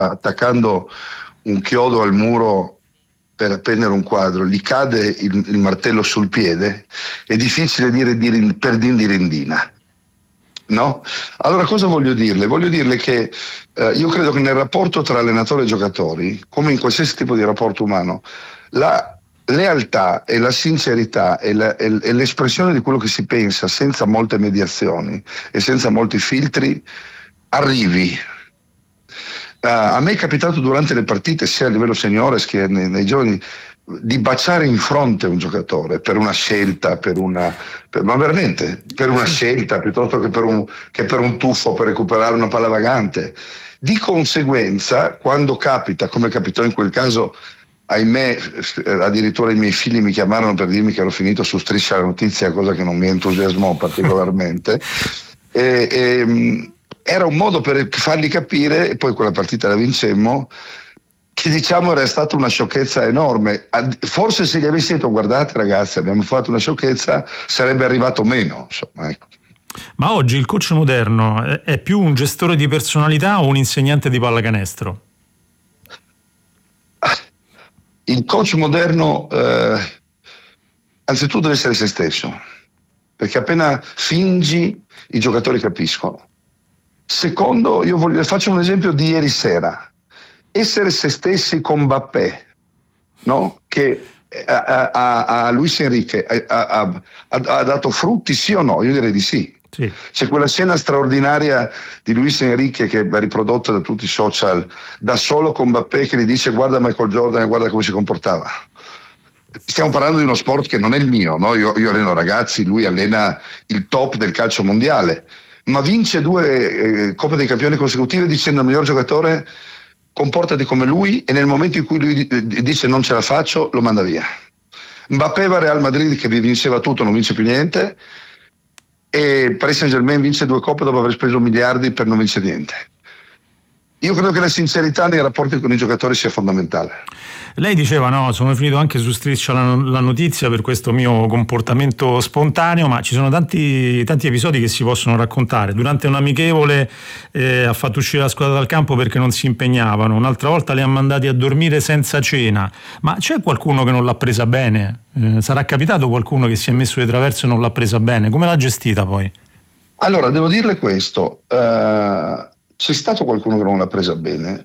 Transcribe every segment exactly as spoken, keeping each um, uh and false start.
attaccando un chiodo al muro per appendere un quadro, gli cade il, il martello sul piede, è difficile dire di, per din di rindina, no? Allora cosa voglio dirle? Voglio dirle che eh, io credo che nel rapporto tra allenatore e giocatori, come in qualsiasi tipo di rapporto umano, la lealtà e la sincerità e, la, e, e l'espressione di quello che si pensa senza molte mediazioni e senza molti filtri arrivi. Uh, a me è capitato durante le partite, sia a livello seniores che nei, nei giovani, di baciare in fronte un giocatore per una scelta, per una, per, ma veramente per una scelta piuttosto che per, un, che per un tuffo, per recuperare una palla vagante. Di conseguenza, quando capita, come capitò in quel caso, ahimè, addirittura i miei figli mi chiamarono per dirmi che ero finito su Striscia la Notizia, cosa che non mi entusiasmò particolarmente. e, e, Era un modo per fargli capire, e poi quella partita la vincemmo, che diciamo era stata una sciocchezza enorme. Forse se gli avessi detto guardate ragazzi abbiamo fatto una sciocchezza sarebbe arrivato meno, insomma, ecco. Ma oggi il coach moderno è più un gestore di personalità o un insegnante di pallacanestro? Il coach moderno eh, anzitutto deve essere se stesso, perché appena fingi i giocatori capiscono. Secondo, io voglio, faccio un esempio di ieri sera. Essere se stessi con Mbappé, no? Che a, a, a Luis Enrique ha, ha, ha dato frutti, sì o no? Io direi di sì. Sì. C'è quella scena straordinaria di Luis Enrique che va riprodotta da tutti i social, da solo con Mbappé, che gli dice guarda Michael Jordan e guarda come si comportava. Stiamo parlando di uno sport che non è il mio, no? io, io alleno ragazzi, lui allena il top del calcio mondiale, ma vince due eh, Coppe dei Campioni consecutive dicendo al miglior giocatore comportati come lui, e nel momento in cui lui dice non ce la faccio lo manda via. Mbappé va a Real Madrid che vinceva tutto, non vince più niente, e Paris Saint-Germain vince due coppe dopo aver speso miliardi per non vincere niente. Io credo che la sincerità nei rapporti con i giocatori sia fondamentale. Lei diceva no, sono finito anche su Striscia la, la Notizia per questo mio comportamento spontaneo, ma ci sono tanti, tanti episodi che si possono raccontare. Durante un amichevole eh, ha fatto uscire la squadra dal campo perché non si impegnavano, un'altra volta li ha mandati a dormire senza cena. Ma c'è qualcuno che non l'ha presa bene? Eh, sarà capitato qualcuno che si è messo di traverso e non l'ha presa bene? Come l'ha gestita poi? Allora, devo dirle questo, uh, c'è stato qualcuno che non l'ha presa bene,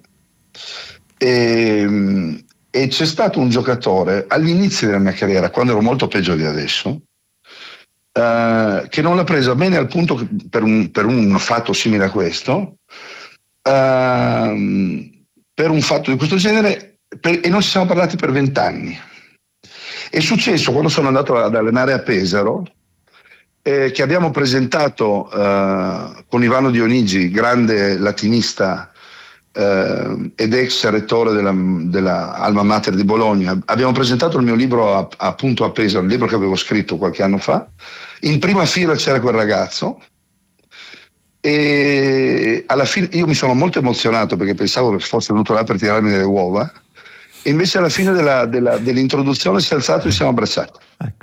e, e c'è stato un giocatore all'inizio della mia carriera, quando ero molto peggio di adesso, uh, che non l'ha presa bene al punto che per un, per un fatto simile a questo, uh, per un fatto di questo genere, per, e non ci siamo parlati per vent'anni. È successo quando sono andato ad allenare a Pesaro, Eh, che abbiamo presentato eh, con Ivano Dionigi, grande latinista eh, ed ex rettore della, della Alma Mater di Bologna. Abbiamo presentato il mio libro a, appunto a Pesaro, il libro che avevo scritto qualche anno fa. In prima fila c'era quel ragazzo e alla fine io mi sono molto emozionato perché pensavo che fosse venuto là per tirarmi delle uova, e invece alla fine della, della, dell'introduzione si è alzato e ci siamo abbracciati. Ecco.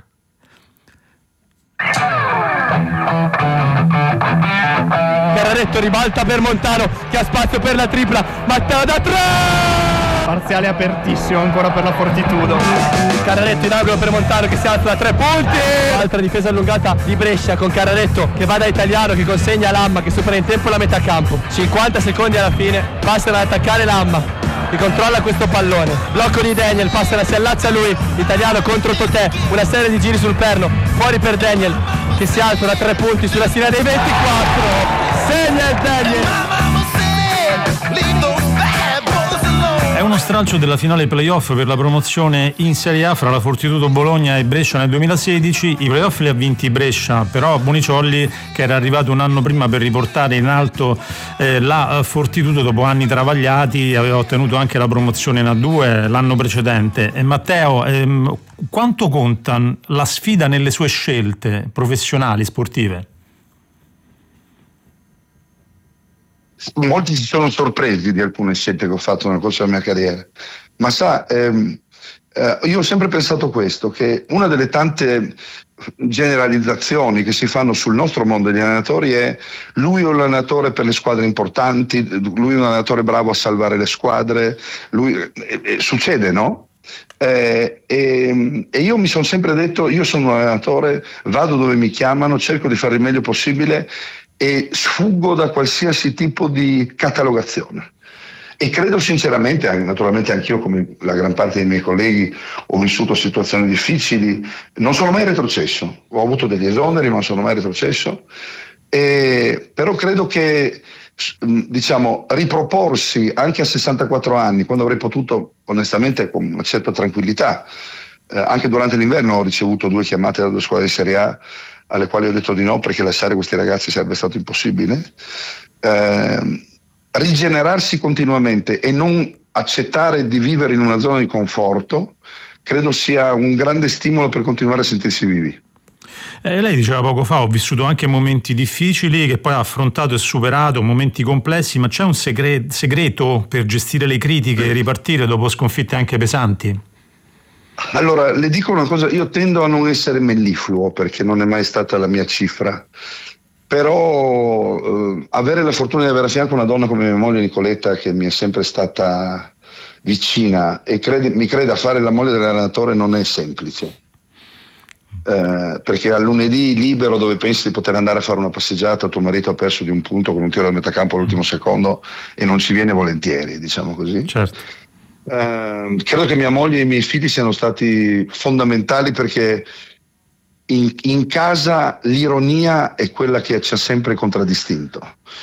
Carraretto ribalta per Montano che ha spazio per la tripla, Matteo da tre, parziale apertissimo ancora per la Fortitudo. Carraretto in angolo per Montano che si alza da tre punti, altra difesa allungata di Brescia con Carraretto che va da Italiano, che consegna Lamma che supera in tempo la metà campo. Cinquanta secondi alla fine, bastano ad attaccare Lamma che controlla questo pallone, blocco di Daniel, passa, si allaccia lui, Italiano contro Totè, una serie di giri sul perno, fuori per Daniel che si alza da tre punti sulla stina dei ventiquattro, segna il Daniel. È uno stralcio della finale playoff per la promozione in Serie A fra la Fortitudo Bologna e Brescia nel duemilasedici. I playoff li ha vinti Brescia, però Boniciolli, che era arrivato un anno prima per riportare in alto eh, la Fortitudo dopo anni travagliati, aveva ottenuto anche la promozione in A due l'anno precedente. E Matteo, ehm, quanto conta la sfida nelle sue scelte professionali, sportive? Molti si sono sorpresi di alcune scelte che ho fatto nel corso della mia carriera, ma sa, ehm, eh, io ho sempre pensato questo, che una delle tante generalizzazioni che si fanno sul nostro mondo degli allenatori è: lui è un allenatore per le squadre importanti, lui è un allenatore bravo a salvare le squadre, lui, eh, eh, succede, no? Eh, e, e io mi sono sempre detto: io sono un allenatore, vado dove mi chiamano, cerco di fare il meglio possibile e sfuggo da qualsiasi tipo di catalogazione. E credo sinceramente, naturalmente anch'io come la gran parte dei miei colleghi ho vissuto situazioni difficili, non sono mai retrocesso, ho avuto degli esoneri ma non sono mai retrocesso, e, però credo che diciamo riproporsi anche a sessantaquattro anni, quando avrei potuto onestamente con una certa tranquillità, eh, anche durante l'inverno ho ricevuto due chiamate da due squadre di Serie A alle quali ho detto di no perché lasciare questi ragazzi sarebbe stato impossibile. Eh, rigenerarsi continuamente e non accettare di vivere in una zona di conforto credo sia un grande stimolo per continuare a sentirsi vivi. Eh, lei diceva poco fa: ho vissuto anche momenti difficili che poi ha affrontato e superato, momenti complessi, ma c'è un segre- segreto per gestire le critiche e ripartire dopo sconfitte anche pesanti? Allora, le dico una cosa, io tendo a non essere mellifluo perché non è mai stata la mia cifra, però eh, avere la fortuna di avere a fianco una donna come mia moglie Nicoletta, che mi è sempre stata vicina e crede, mi crede a fare la moglie dell'allenatore, non è semplice, eh, perché al lunedì libero dove pensi di poter andare a fare una passeggiata tuo marito ha perso di un punto con un tiro da metà campo all'ultimo secondo e non ci viene volentieri, diciamo così. Certo. Eh, credo che mia moglie e i miei figli siano stati fondamentali perché In, in casa l'ironia è quella che ci ha sempre contraddistinto,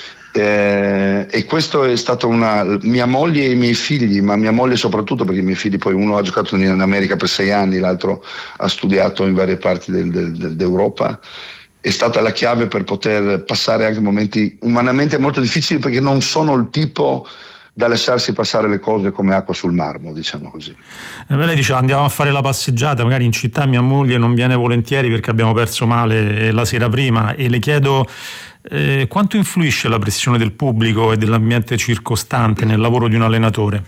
eh, e questo è stato una mia moglie e i miei figli, ma mia moglie soprattutto perché i miei figli poi uno ha giocato in America per sei anni, l'altro ha studiato in varie parti del, del, del, d'Europa, è stata la chiave per poter passare anche momenti umanamente molto difficili perché non sono il tipo da lasciarsi passare le cose come acqua sul marmo, diciamo così. Eh, lei diceva: andiamo a fare la passeggiata, magari in città mia moglie non viene volentieri perché abbiamo perso male la sera prima, e le chiedo eh, quanto influisce la pressione del pubblico e dell'ambiente circostante nel lavoro di un allenatore?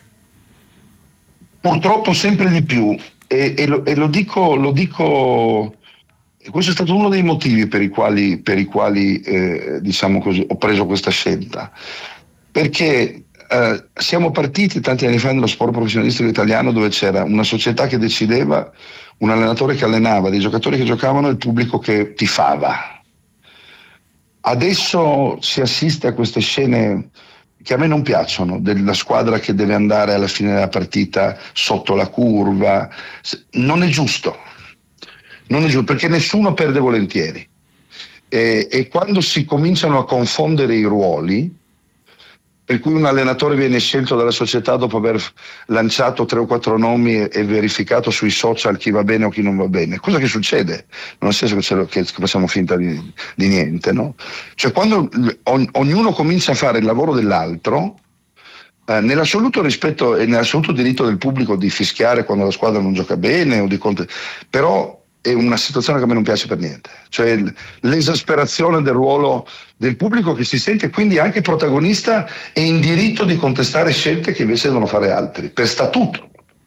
Purtroppo sempre di più, e, e, lo, e lo dico, lo dico, questo è stato uno dei motivi per i quali, per i quali eh, diciamo così, ho preso questa scelta, perché Uh, siamo partiti tanti anni fa nello sport professionistico italiano dove c'era una società che decideva, un allenatore che allenava, dei giocatori che giocavano e il pubblico che tifava. Adesso si assiste a queste scene che a me non piacciono, della squadra che deve andare alla fine della partita sotto la curva. Non è giusto, non è giusto perché nessuno perde volentieri, e, e quando si cominciano a confondere i ruoli, per cui un allenatore viene scelto dalla società dopo aver lanciato tre o quattro nomi e, e verificato sui social chi va bene o chi non va bene, cosa che succede, non nel senso che, che facciamo finta di, di niente, no? Cioè quando on, ognuno comincia a fare il lavoro dell'altro, eh, nell'assoluto rispetto e nell'assoluto diritto del pubblico di fischiare quando la squadra non gioca bene o di cont- però è una situazione che a me non piace per niente, cioè l'esasperazione del ruolo del pubblico che si sente quindi anche protagonista e in diritto di contestare scelte che invece devono fare altri, per statuto.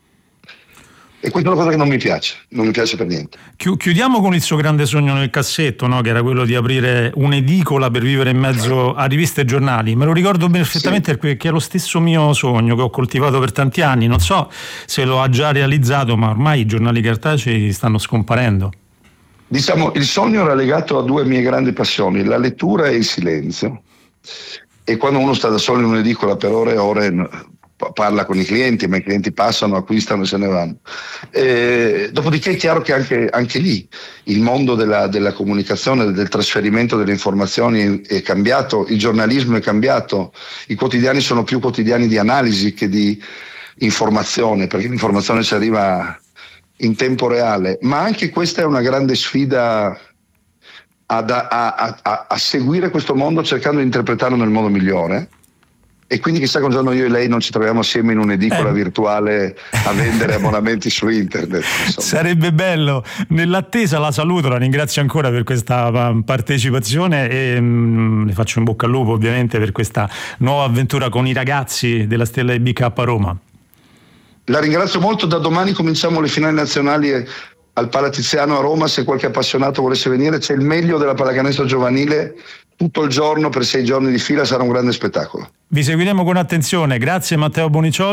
E questa è una cosa che non mi piace, non mi piace per niente. Chiudiamo con il suo grande sogno nel cassetto, no? Che era quello di aprire un'edicola per vivere in mezzo a riviste e giornali. Me lo ricordo perfettamente, sì, perché è lo stesso mio sogno che ho coltivato per tanti anni. Non so se lo ha già realizzato, ma ormai i giornali cartacei stanno scomparendo. Diciamo, il sogno era legato a due mie grandi passioni, la lettura e il silenzio. E quando uno sta da solo in un'edicola per ore e ore parla con i clienti, ma i clienti passano, acquistano e se ne vanno. E, dopodiché è chiaro che anche, anche lì il mondo della, della comunicazione, del trasferimento delle informazioni è cambiato, il giornalismo è cambiato, i quotidiani sono più quotidiani di analisi che di informazione, perché l'informazione ci arriva in tempo reale, ma anche questa è una grande sfida ad, a, a, a, a seguire questo mondo cercando di interpretarlo nel modo migliore. E quindi chissà che un giorno io e lei non ci troviamo assieme in un'edicola eh. virtuale a vendere abbonamenti su internet. Insomma. Sarebbe bello. Nell'attesa la saluto, la ringrazio ancora per questa partecipazione e mh, le faccio in bocca al lupo ovviamente per questa nuova avventura con i ragazzi della Stella di B K Roma. La ringrazio molto, da domani cominciamo le finali nazionali al Palatiziano a Roma, se qualche appassionato volesse venire, c'è il meglio della pallacanestro giovanile tutto il giorno per sei giorni di fila, sarà un grande spettacolo. Vi seguiremo con attenzione. Grazie Matteo Boniciolli.